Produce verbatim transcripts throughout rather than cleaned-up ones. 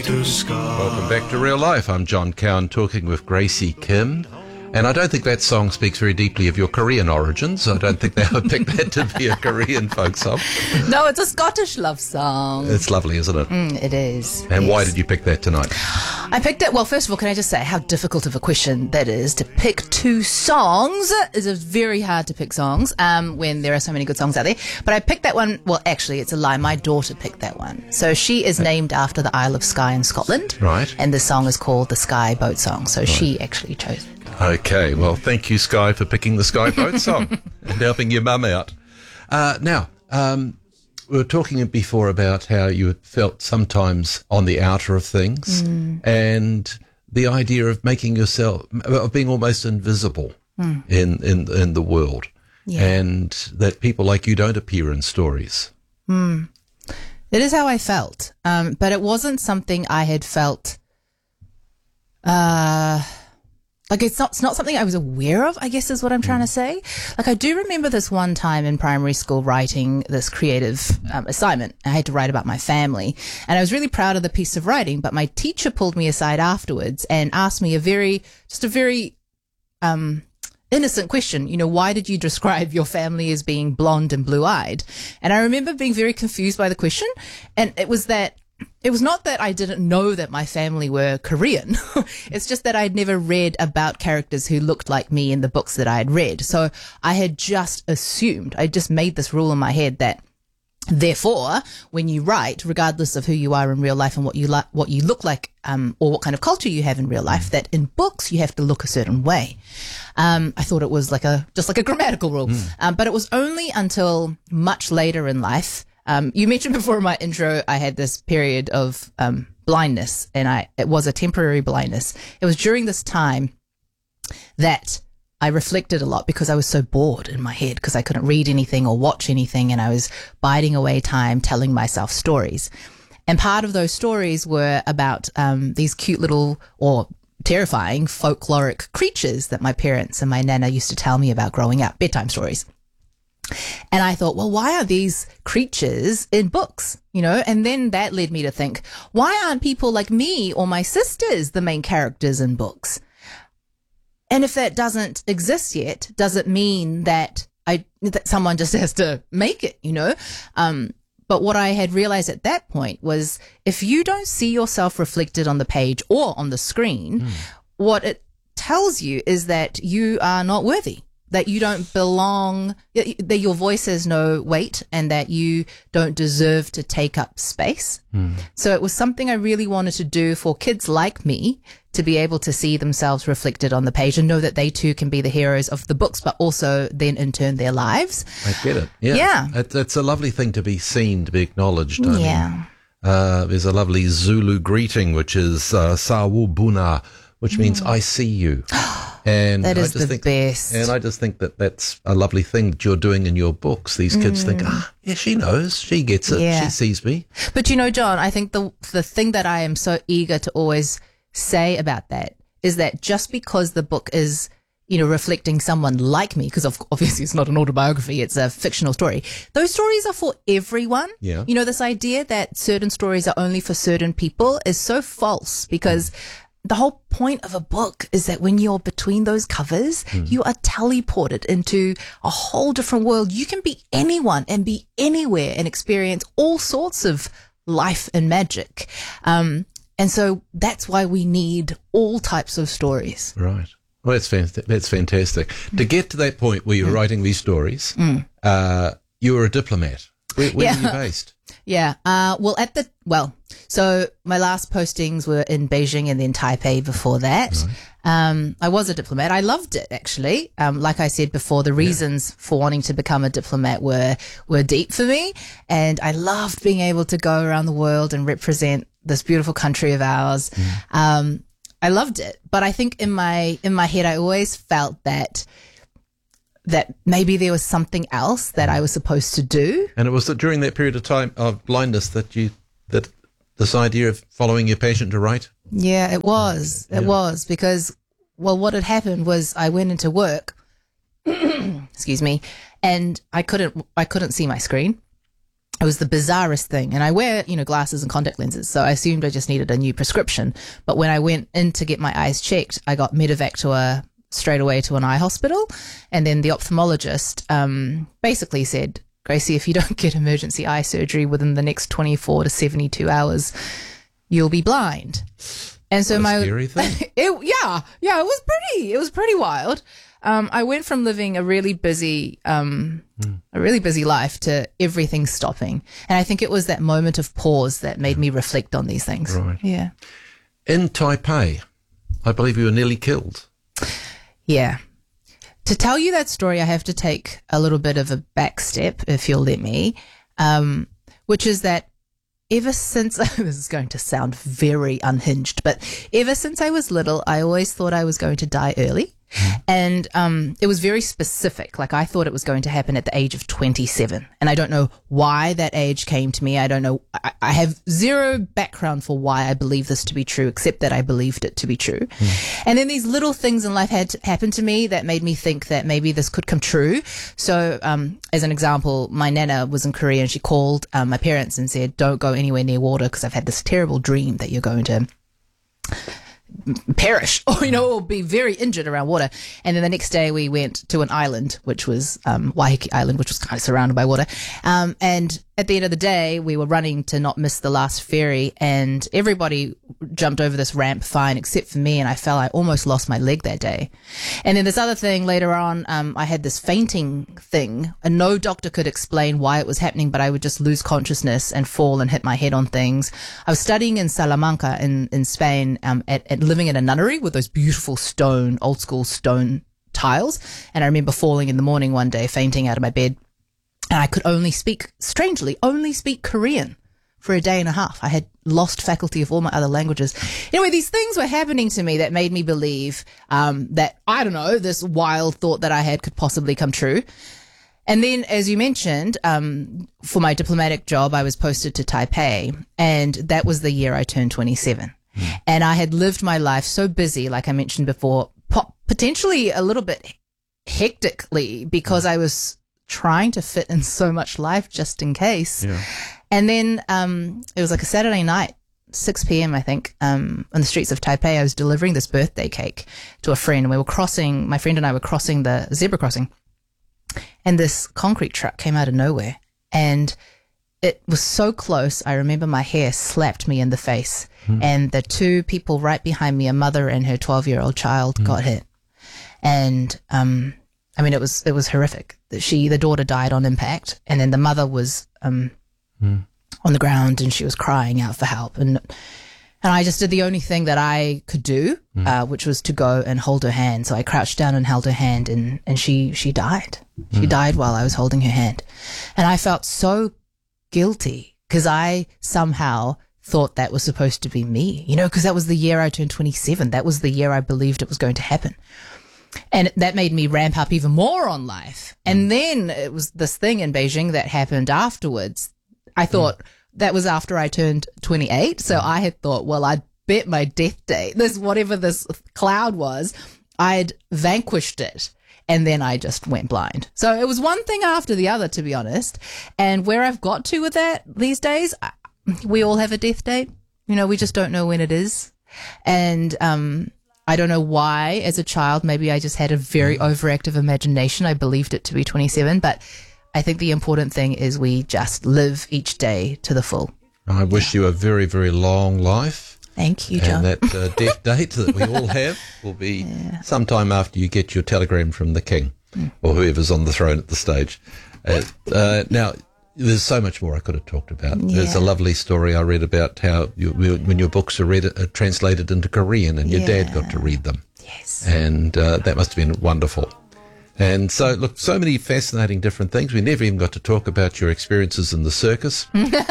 to sky. Welcome back to Real Life. I'm John Cowan talking with Gracie Kim. And I don't think that song speaks very deeply of your Korean origins. I don't think they would pick that to be a Korean folk song. No, it's a Scottish love song. It's lovely, isn't it? Mm, it is. And yes. Why did you pick that tonight? I picked it, well, first of all, can I just say how difficult of a question that is to pick two songs. It's very hard to pick songs um, when there are so many good songs out there. But I picked that one, well, actually, it's a lie. My daughter picked that one. So she is named after the Isle of Skye in Scotland. Right. And the song is called the Skye Boat Song. So right. She actually chose it. Okay, well, thank you, Skye, for picking the Skye Boat song and helping your mum out. Uh, now, um, we were talking before about how you felt sometimes on the outer of things mm. and the idea of making yourself, of being almost invisible mm. in, in, in the world, yeah. and that people like you don't appear in stories. Mm. It is how I felt, um, but it wasn't something I had felt... Uh, Like, it's not, it's not something I was aware of, I guess is what I'm trying to say. Like, I do remember this one time in primary school writing this creative um, assignment. I had to write about my family. And I was really proud of the piece of writing, but my teacher pulled me aside afterwards and asked me a very, just a very um innocent question. You know, why did you describe your family as being blonde and blue-eyed? And I remember being very confused by the question. And it was that It was not that I didn't know that my family were Korean. It's just that I'd never read about characters who looked like me in the books that I had read. So I had just assumed, I just made this rule in my head that therefore, when you write, regardless of who you are in real life and what you like, what you look like, um, or what kind of culture you have in real life, that in books you have to look a certain way. Um, I thought it was like a, just like a grammatical rule. Mm. Um, but it was only until much later in life. Um, you mentioned before in my intro, I had this period of um, blindness, and I it was a temporary blindness. It was during this time that I reflected a lot because I was so bored in my head because I couldn't read anything or watch anything, and I was biding away time telling myself stories. And part of those stories were about um, these cute little or terrifying folkloric creatures that my parents and my nana used to tell me about growing up, bedtime stories. And I thought, well, why are these creatures in books? You know, and then that led me to think, why aren't people like me or my sisters the main characters in books? And if that doesn't exist yet, does it mean that I that someone just has to make it, you know? Um, but what I had realized at that point was if you don't see yourself reflected on the page or on the screen, mm. what it tells you is that you are not worthy. That you don't belong, that your voice has no weight, and that you don't deserve to take up space. Mm. So it was something I really wanted to do for kids like me to be able to see themselves reflected on the page and know that they too can be the heroes of the books, but also then in turn their lives. I get it. Yeah. Yeah. It, it's a lovely thing to be seen, to be acknowledged. I yeah. mean, uh, there's a lovely Zulu greeting, which is uh, Sawubona, which means mm. I see you. And that is I just the think, best. And I just think that that's a lovely thing that you're doing in your books. These kids mm. think, ah, yeah, she knows. She gets it. Yeah. She sees me. But you know, John, I think the the thing that I am so eager to always say about that is that just because the book is, you know, reflecting someone like me, because obviously it's not an autobiography, it's a fictional story. Those stories are for everyone. Yeah. You know, this idea that certain stories are only for certain people is so false because mm. the whole point of a book is that when you're between those covers, mm. you are teleported into a whole different world. You can be anyone and be anywhere and experience all sorts of life and magic. Um, and so that's why we need all types of stories. Right. Well, that's fantastic. That's fantastic. Mm. To get to that point where you're mm. writing these stories, mm. uh, you were a diplomat. Where, where yeah. were you based? Yeah. Uh, well, at the, well, so my last postings were in Beijing and then Taipei before that. Right. Um, I was a diplomat. I loved it, actually. Um, like I said before, the reasons yeah. for wanting to become a diplomat were, were deep for me. And I loved being able to go around the world and represent this beautiful country of ours. Mm. Um, I loved it. But I think in my, in my head, I always felt that that maybe there was something else that I was supposed to do. And it was during that period of time of blindness that you, that this idea of following your passion to write? Yeah, it was. It yeah. was because, well, what had happened was I went into work, excuse me, and I couldn't, I couldn't see my screen. It was the bizarrest thing. And I wear, you know, glasses and contact lenses. So I assumed I just needed a new prescription. But when I went in to get my eyes checked, I got medevac to a straight away to an eye hospital. And then the ophthalmologist um, basically said, Gracie, if you don't get emergency eye surgery within the next twenty-four to seventy-two hours, you'll be blind. And so what a my scary thing. it, yeah, yeah, it was pretty, it was pretty wild. Um, I went from living a really busy, um, mm. a really busy life to everything stopping. And I think it was that moment of pause that made me reflect on these things. Right. Yeah. In Taipei, I believe you were nearly killed. Yeah. To tell you that story, I have to take a little bit of a back step, if you'll let me, um, which is that ever since, this is going to sound very unhinged, but ever since I was little, I always thought I was going to die early. And um, it was very specific. Like I thought it was going to happen at the age of twenty-seven. And I don't know why that age came to me. I don't know. I, I have zero background for why I believe this to be true, except that I believed it to be true. Mm. And then these little things in life had to happen to me that made me think that maybe this could come true. So um, as an example, my nana was in Korea and she called um, my parents and said, don't go anywhere near water because I've had this terrible dream that you're going to perish or, you know, or be very injured around water. And then the next day we went to an island, which was um, Waiheke Island, which was kind of surrounded by water. Um, and at the end of the day, we were running to not miss the last ferry and everybody jumped over this ramp fine except for me. And I fell, I almost lost my leg that day. And then this other thing later on, um, I had this fainting thing and no doctor could explain why it was happening, but I would just lose consciousness and fall and hit my head on things. I was studying in Salamanca in, in Spain, um, at, at living in a nunnery with those beautiful stone, old school stone tiles. And I remember falling in the morning one day, fainting out of my bed. And I could only speak, strangely, only speak Korean for a day and a half. I had lost faculty of all my other languages. Anyway, these things were happening to me that made me believe um, that, I don't know, this wild thought that I had could possibly come true. And then, as you mentioned, um, for my diplomatic job, I was posted to Taipei, and that was the year I turned twenty-seven. Mm. And I had lived my life so busy, like I mentioned before, po- potentially a little bit hectically because I was trying to fit in so much life just in case. Yeah. And then um, it was like a Saturday night, six p.m. I think, um, on the streets of Taipei. I was delivering this birthday cake to a friend. And we were crossing, my friend and I were crossing the zebra crossing. And this concrete truck came out of nowhere. And it was so close, I remember my hair slapped me in the face. Mm. And the two people right behind me, a mother and her twelve-year-old child, mm. got hit. And um, I mean, it was it was horrific. She, the daughter died on impact, and then the mother was um, mm. on the ground, and she was crying out for help. And and I just did the only thing that I could do, mm. uh, which was to go and hold her hand. So I crouched down and held her hand, and, and she she died. She mm. died while I was holding her hand, and I felt so guilty because I somehow thought that was supposed to be me, you know, because that was the year I turned twenty-seven. That was the year I believed it was going to happen. And that made me ramp up even more on life. And then it was this thing in Beijing that happened afterwards. I thought mm. that was after I turned twenty-eight. So I had thought, well, I'd bet my death date, this, whatever this cloud was, I'd vanquished it. And then I just went blind. So it was one thing after the other, to be honest. And where I've got to with that these days, I, we all have a death date. You know, we just don't know when it is. And, um, I don't know why, as a child, maybe I just had a very overactive imagination. I believed it to be twenty-seven, but I think the important thing is we just live each day to the full. I wish you a very, very long life. Thank you, John. And that uh, death date that we all have will be yeah. sometime after you get your telegram from the king mm. or whoever's on the throne at the stage. Uh, uh, now, there's so much more I could have talked about. Yeah. There's a lovely story I read about how you, when your books are read, uh, translated into Korean and your yeah. dad got to read them. Yes. And uh, that must have been wonderful. And so, look, so many fascinating different things. We never even got to talk about your experiences in the circus.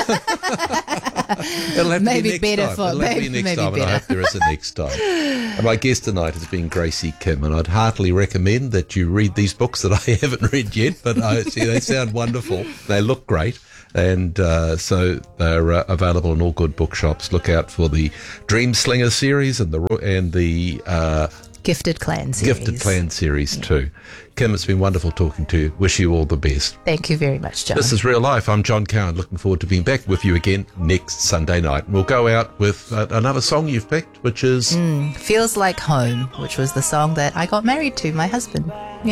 It'll have maybe to be next better time. for It'll have to be maybe, next maybe time, better. and I hope there is a next time. And my guest tonight has been Gracie Kim, and I'd heartily recommend that you read these books that I haven't read yet, but I see they sound wonderful. They look great. And uh, so they're uh, available in all good bookshops. Look out for the Dream Slinger series and the and the uh, Gifted Clan series. Gifted Clan series too. Kim, it's been wonderful talking to you. Wish you all the best. Thank you very much, John. This is Real Life. I'm John Cowan. Looking forward to being back with you again next Sunday night. We'll go out with uh, another song you've picked, which is... Mm, Feels Like Home, which was the song that I got married to, my husband.